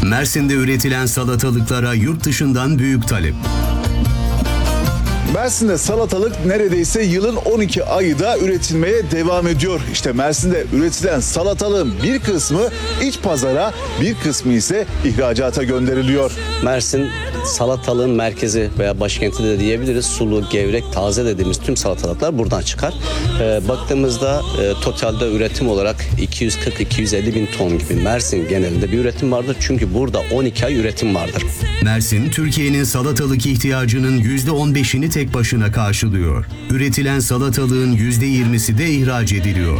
Mersin'de üretilen salatalıklara yurt dışından büyük talep. Mersin'de salatalık neredeyse yılın 12 ayı da üretilmeye devam ediyor. İşte Mersin'de üretilen salatalığın bir kısmı iç pazara, bir kısmı ise ihracata gönderiliyor. Mersin salatalığın merkezi veya başkenti de diyebiliriz. Sulu, gevrek, taze dediğimiz tüm salatalıklar buradan çıkar. Baktığımızda totalde üretim olarak 240-250 bin ton gibi Mersin genelinde bir üretim vardır. Çünkü burada 12 ay üretim vardır. Mersin, Türkiye'nin salatalık ihtiyacının %15'ini tek başına karşılıyor. Üretilen salatalığın %20'si de ihraç ediliyor.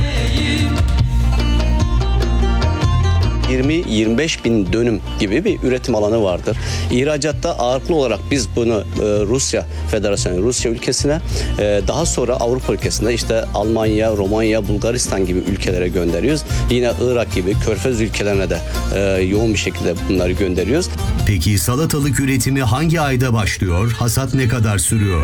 20-25 bin dönüm gibi bir üretim alanı vardır. İhracatta ağırlıklı olarak biz bunu Rusya Federasyonu, Rusya ülkesine, daha sonra Avrupa ülkesinde işte Almanya, Romanya, Bulgaristan gibi ülkelere gönderiyoruz. Yine Irak gibi Körfez ülkelerine de yoğun bir şekilde bunları gönderiyoruz. Peki salatalık üretimi hangi ayda başlıyor? Hasat ne kadar sürüyor?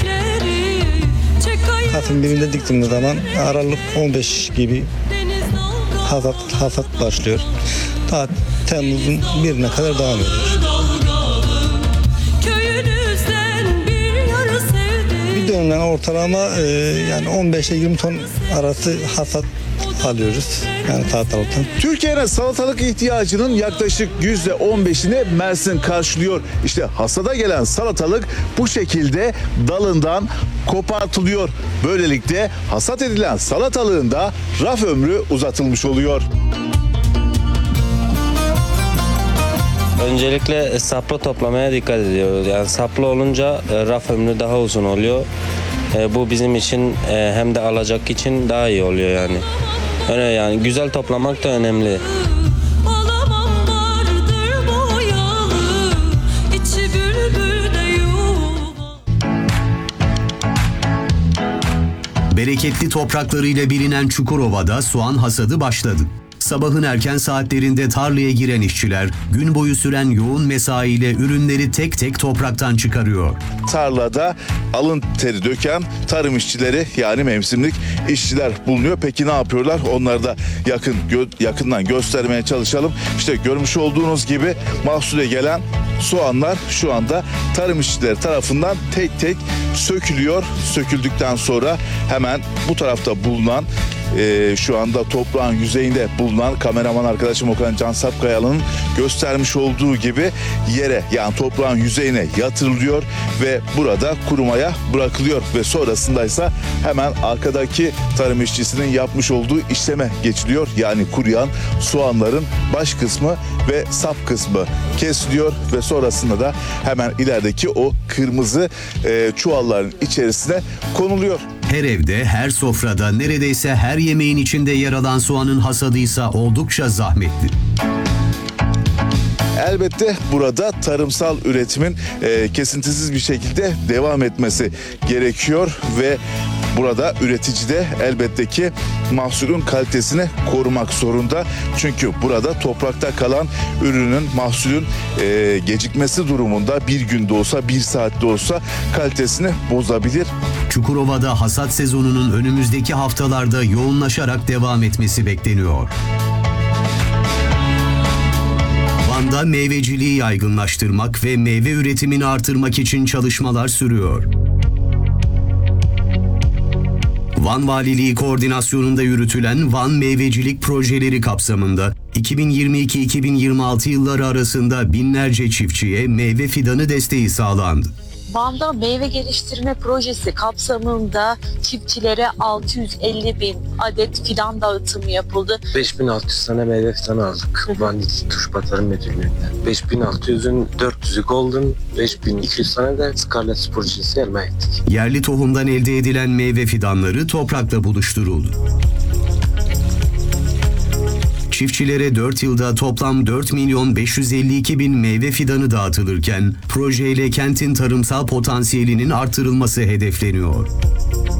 Kasım birinde diktiğimiz zaman Aralık 15 gibi hasat başlıyor. Daha Temmuz'un birine kadar devam ediyor. Bir dönemden ortalama yani 15 ile 20 ton arası hasat alıyoruz. Yani salatalıktan. Türkiye'nin salatalık ihtiyacının yaklaşık %15'ini Mersin karşılıyor. İşte hasada gelen salatalık bu şekilde dalından kopartılıyor. Böylelikle hasat edilen salatalığın da raf ömrü uzatılmış oluyor. Öncelikle saplı toplamaya dikkat ediyoruz. Yani saplı olunca raf ömrü daha uzun oluyor. Bu bizim için hem de alacak için daha iyi oluyor yani. Öyle yani güzel toplamak da önemli. Bereketli topraklarıyla bilinen Çukurova'da soğan hasadı başladı. Sabahın erken saatlerinde tarlaya giren işçiler gün boyu süren yoğun mesaiyle ürünleri tek tek topraktan çıkarıyor. Tarlada alın teri döken tarım işçileri yani mevsimlik işçiler bulunuyor. Peki ne yapıyorlar? Onları da yakından göstermeye çalışalım. İşte görmüş olduğunuz gibi mahsule gelen soğanlar şu anda tarım işçileri tarafından tek tek sökülüyor. Söküldükten sonra hemen bu tarafta bulunan şu anda toprağın yüzeyinde bulunan kameraman arkadaşım Okan Can Sapkayalı'nın göstermiş olduğu gibi yere yani toprağın yüzeyine yatırılıyor ve burada kurumaya bırakılıyor ve sonrasında ise hemen arkadaki tarım işçisinin yapmış olduğu işleme geçiliyor. Yani kuruyan soğanların baş kısmı ve sap kısmı kesiliyor ve sonrasında da hemen ilerideki o kırmızı çuvalların içerisine konuluyor. Her evde, her sofrada, neredeyse her yemeğin içinde yer alan soğanın hasadıysa oldukça zahmetli. Elbette burada tarımsal üretimin kesintisiz bir şekilde devam etmesi gerekiyor ve burada üretici de elbette ki mahsulün kalitesini korumak zorunda. Çünkü burada toprakta kalan ürünün, mahsulün gecikmesi durumunda bir günde olsa, bir saatte olsa kalitesini bozabilir. Çukurova'da hasat sezonunun önümüzdeki haftalarda yoğunlaşarak devam etmesi bekleniyor. Van'da meyveciliği yaygınlaştırmak ve meyve üretimini artırmak için çalışmalar sürüyor. Van Valiliği koordinasyonunda yürütülen Van Meyvecilik Projeleri kapsamında 2022-2026 yılları arasında binlerce çiftçiye meyve fidanı desteği sağlandı. Van'da meyve geliştirme projesi kapsamında çiftçilere 650 bin adet fidan dağıtımı yapıldı. 5600 tane meyve fidanı aldık. Van Tuş Tarım Müdürlüğü'nden. 5600'ün 400'ü Golden, 5200 tane de Scarlet projesi elde ettik. Yerli tohumdan elde edilen meyve fidanları toprakla buluşturuldu. Çiftçilere 4 yılda toplam 4.552.000 meyve fidanı dağıtılırken projeyle kentin tarımsal potansiyelinin artırılması hedefleniyor.